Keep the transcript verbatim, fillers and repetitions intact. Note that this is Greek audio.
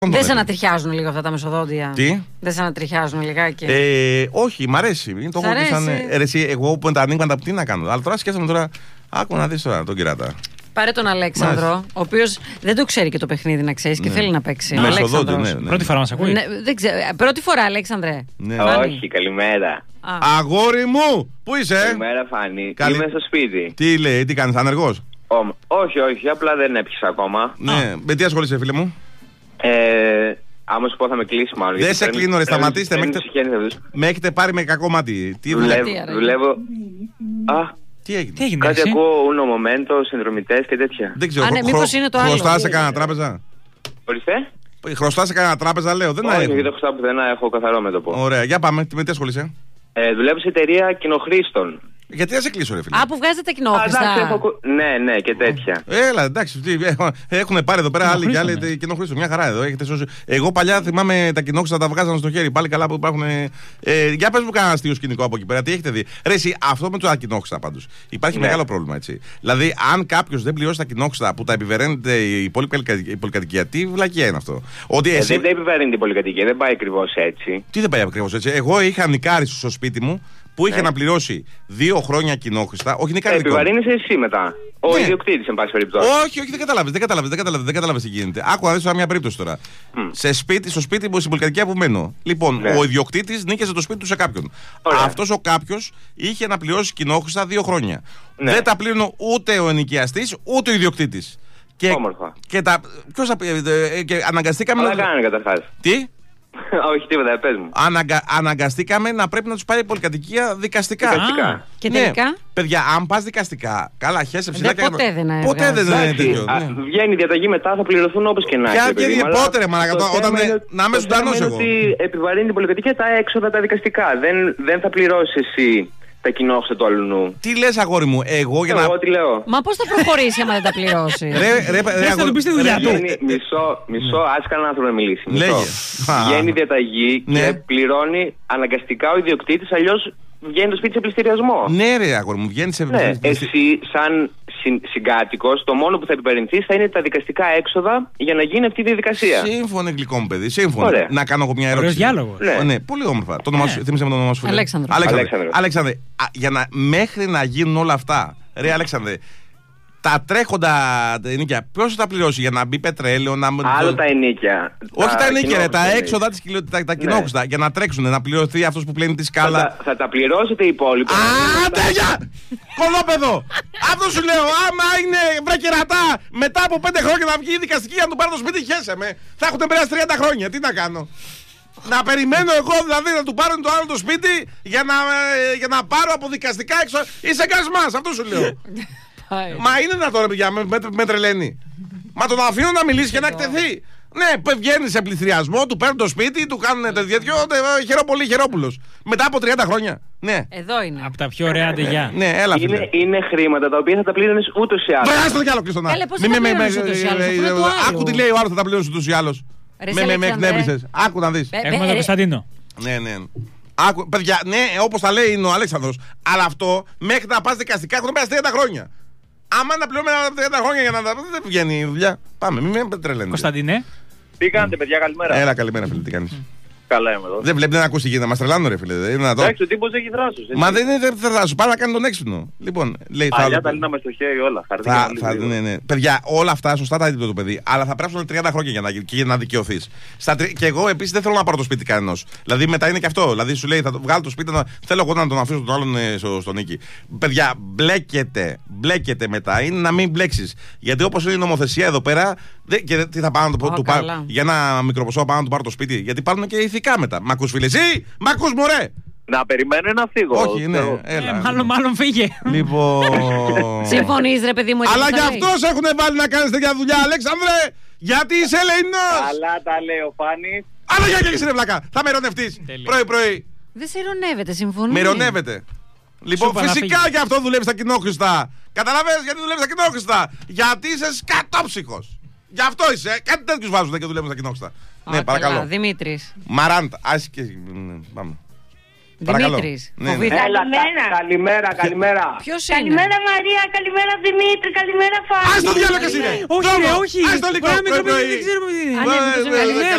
Δεν σε ανατριχιάζουν λίγο αυτά τα μεσοδόντια? Τι? Δεν σε ανατριχιάζουν λιγάκι? Ε, όχι, μ' αρέσει. Είναι το έχω σαν. Εσύ, εγώ που με τα ανοίγματα, τι να κάνω. Αλλά τώρα σκέφτομαι τώρα. Άκου να δεις τώρα τον κυράτα. Πάρε τον Αλέξανδρο, Μάλιστα. ο οποίος δεν το ξέρει και το παιχνίδι, να ξέρεις, και ναι. θέλει να παίξει. Ναι. Μεσοδόντιο, ναι, ναι. Πρώτη φορά μας ακούει. Ναι, δεν ξέρω. Πρώτη φορά, Αλέξανδρε. Ναι. Όχι, καλημέρα. Α. Αγόρι μου, πού είσαι? Καλημέρα, Φάνη. Καλη... Είμαι στο σπίτι. Τι λέει, τι κάνεις, ανεργός? Ω, όχι, όχι, απλά δεν έπιασα ακόμα. Ναι, Α. με τι ασχολείσαι, φίλε μου? Ε, άμα σου πω θα με κλείσει μάλλον. Δεν σε κλείνω, ρε, σταματήστε. Με έχετε πάρει με κακό μάτι. Τι δουλεύω. Α. Τι έγινε? Τι έγινε? Κάτι ακούω, uno momento, συνδρομητές και τέτοια. Δεν ξέρω. Α, ναι, μήπως είναι το άλλο. Χρωστά σε κανένα τράπεζα? Ορίστε. Χρωστά σε κανένα τράπεζα, λέω. Δεν Όχι, έχω. δεν χρωστάω που δεν έχω καθαρό μέτωπο. Ωραία, για πάμε. Με τι ασχολείσαι? Ε, δουλεύω σε εταιρεία κοινοχρήστων. Γιατί να σε κλείσω, ρε φίλε? Α, που βγάζετε τα κοινόχρηστα. Έχω... Ναι, ναι, και τέτοια. Έλα, εντάξει. Έχουν πάρει εδώ πέρα άλλοι και άλλοι κοινόχρηστο. Μια χαρά εδώ. Έχετε σώσει. Εγώ παλιά θυμάμαι τα κοινόχρηστα τα βγάζανε στο χέρι. Πάλι καλά που υπάρχουν. Ε, για πες μου κανένα αστείο σκηνικό από εκεί πέρα. Τι έχετε δει? Ρε, εσύ, αυτό με τα κοινόχρηστα πάντως. Υπάρχει ναι. μεγάλο πρόβλημα, έτσι. Δηλαδή, αν κάποιο δεν πληρώσει τα κοινόχρηστα που τα επιβεραίνεται η πολυκατοικία, τι βλακία είναι αυτό? Ότι εσύ... Δεν τα επιβαρύνει η πολυκατοικία, δεν πάει ακριβώ έτσι. Τι δεν πάει ακριβώ έτσι? Εγώ είχα νοικάρι στο σπίτι μου που είχε ναι. να πληρώσει δύο χρόνια κοινόχρηστα. Όχι, είναι κάτι. Επιβαρύνει εσύ μετά. Ο ναι. ιδιοκτήτης, εν πάση περιπτώσει. Όχι, όχι, δεν κατάλαβε. Δεν κατάλαβε, δεν κατάλαβε, δεν κατάλαβε τι γίνεται. Άκου να δεις τώρα μια περίπτωση τώρα. Mm. Σε σπίτι, στο σπίτι μου, στην πολυκατοικία που μένω. Λοιπόν, ναι. ο ιδιοκτήτης νίκησε το σπίτι του σε κάποιον. Αυτός ο κάποιος είχε να πληρώσει κοινόχρηστα δύο χρόνια. Ναι. Δεν τα πλήρωνε ούτε ο ενοικιαστής ούτε ο ιδιοκτήτης. Και, Όμορφα. Και, τα, ποιος θα, και αναγκαστήκαμε να. Κάνει καταρχάς. Τι? Όχι, τίποτα, πες μου. Αναγκα... Αναγκαστήκαμε να πρέπει να τους πάει η πολυκατοικία δικαστικά. δικαστικά. Και τελικά. Ναι. Παιδιά, αν πας δικαστικά, καλά, χέσε ψηλά. Ποτέ και... δεν είναι. Ποτέ δεν είναι τέτοιο. Ναι. Βγαίνει η διαταγή μετά, θα πληρωθούν όπως και να έχει. Ποια και πότε, ρε μαλάκα, όταν να είμαι ζωντανός εγώ. Ότι επιβαρύνει την πολυκατοικία τα έξοδα τα δικαστικά. Δεν, δεν θα πληρώσει εσύ τα κοινόχρηστα του αλλού. Τι λες, αγόρι μου, εγώ για να. Εγώ τι λέω. Μα πώς θα προχωρήσει άμα δεν τα πληρώσει? Ρε, ρε, ρε, θα του πεις τη δουλειά του. Μισό, μισό, άσε κανέναν άνθρωπο να μιλήσει. Λέγε. Βγαίνει διαταγή και πληρώνει αναγκαστικά ο ιδιοκτήτης, αλλιώς βγαίνει το σπίτι σε πληστηριασμό. Ναι, ρε, αγόρι μου, βγαίνει σε πληστηριασμό. Εσύ, σαν συγκάτοικος, το μόνο που θα επιβαρυνθείς θα είναι τα δικαστικά έξοδα για να γίνει αυτή η διαδικασία. Σύμφωνο, γλυκό μου παιδί, σύμφωνο. Ωραία. Να κάνω εγώ μια ερώτηση. Διάλογο. Ναι. ναι, πολύ όμορφα. Το όνομα σου, θύμισε με το όνομα σου. Αλέξανδρο. Αλέξανδρε. Αλέξανδρε, για να, μέχρι να γίνουν όλα αυτά, ρε Αλέξανδρε, τα τρέχοντα ενίκια, ποιος θα τα πληρώσει για να μπει πετρέλαιο, να. Άλλο τα ενίκια. Όχι τα ενίκια, ρε, τα έξοδα της τα, τα κοινόχρηστα, ναι. για να τρέξουν, να πληρωθεί αυτός που πλένει τη σκάλα. Θα, θα τα πληρώσετε οι υπόλοιποι. Α, τέλεια! Κολόπεδο! Αυτό σου λέω, άμα είναι βρακερατά μετά από πέντε χρόνια να βγει η δικαστική για να του πάρει το σπίτι, χέσε με. Θα έχουν περάσει τριάντα χρόνια, τι να κάνω. Να περιμένω εγώ δηλαδή να του πάρουν το άλλο το σπίτι για να, για να πάρω από δικαστικά έξω. Είσαι γκασμάς, αυτό σου λέω. Μα είναι δυνατόν, παιδιά, με, με, με τρελαίνει. Μα τον αφήνω να μιλήσει και να εκτεθεί. Ναι, βγαίνει σε πληθυριασμό, του παίρνουν το σπίτι, του κάνουν τέτοιο. Χαιρόπολη, Χαιρόπουλος. Μετά από τριάντα χρόνια. Ναι. Εδώ είναι. Από τα πιο ωραία αντεγιά. Ναι, έλα, φίλε. Είναι, είναι χρήματα τα οποία θα τα πλήρωνες ούτως ή άλλως. Βράσ' το κι άλλο, Χριστόνα. Έλε, πώς θα τα πλήρωνες ούτως ή άλλως? Άκου τι λέει ο άλλος, θα τα πλήρωνες ούτως ή άλλως. Με εκνεύρισες. Άκου να δεις. Έχουμε τον Κωνσταντίνο. Ναι, ναι. Άκου, παιδιά, ναι, όπως τα λέει είναι ο Αλέξανδρος. Αλλά αυτό μέχρι να πας δικαστικά έχουν πέρασει τριάντα χρόνια. Άμα να πληρώνουμε τριάντα χρόνια για να τα. Δεν βγαίνει η δουλειά. Πάμε, μην με τρελαίνετε. Κωνσταντίνε. Τι κάνετε, παιδιά, καλημέρα. Έλα, καλημέρα, φίλε, τι κάνεις? Καλά είμαι εδώ. Δεν βλέπει να ακούσει γίνεται, μα τρελάνε, ρε φίλε. Εντάξει, ο τύπος έχει δράσους. Μα δεν είναι δράσους, πάρα να κάνει τον έξυπνο. Λοιπόν, λέει. Παλιά τα λύναμε στο χέρι όλα. Θα, θα, ναι, ναι. Παιδιά, όλα αυτά σωστά τα είπε το παιδί. Αλλά θα περάσουν τριάντα χρόνια για να, και για να δικαιωθεί. Και εγώ επίσης δεν θέλω να πάρω το σπίτι κανένας. Δηλαδή μετά είναι και αυτό. Δηλαδή σου λέει θα βγάλω το σπίτι, να... θέλω εγώ να τον αφήσω τον άλλον ε, στο, στο νίκη. Παιδιά, μπλέκεται. Μπλέκεται μετά. Είναι να μην μπλέξει. Γιατί όπως είναι η νομοθεσία εδώ πέρα. Δε, και τι θα πάω να του πάρω. Για ένα μικρό ποσό πάω να του πάρω το σπίτι. Γιατί πάρουν και ηθικά μετά. Μ' ακούς, φίλε, εσύ! Μ' ακούς, μωρέ! Να περιμένω να φύγω. Όχι, ναι, έλα. Ε, μάλλον, μάλλον φύγε. Λοιπόν. Συμφωνείς, ρε παιδί μου? Αλλά κι αυτός έχουν βάλει να κάνεις τέτοια δουλειά, Αλέξανδρε! Γιατί είσαι Ελληνός! Καλά τα λέει ο Φάνης. Αλλά για και εσύ, ρε βλάκα! Θα με ειρωνευτείς πρωί-πρωί. Δεν σε ειρωνεύεται, συμφωνεί. Με ειρωνεύεται. Λοιπόν, φυσικά γι' αυτό δουλεύεις στα κοινόχρηστα. Καταλαβαίνεις γιατί δουλεύεις στα κοινόχρηστα? Γιατί είσαι σκατόψυχος. Γι' αυτό είσαι. Κάτι τέτοιους βάζουν και δουλεύουν στα κοινόχρηστα. Ναι, παρακαλώ. Δημήτρης. Μαράντα. Άσχε. Πάμε. Παρακαλώ. Δημήτρης. Ναι, ναι. Φοβήθηκα. Έλα, Καλημέρα. κα- καλημέρα, καλημέρα. Ποιος είναι? Καλημέρα Μαρία, καλημέρα Δημήτρη, καλημέρα Φάνη. Ας το διάλογο εσύ, ρε. Όχι, Δρόμο. ρε, όχι. Ας το λίγο. Μπορεί να μην πρωί, κοπεί, πρωί. δεν ξέρουμε τι είναι. Α, ναι, δεν το Ε, ξέρω. ε, Καλημέρα.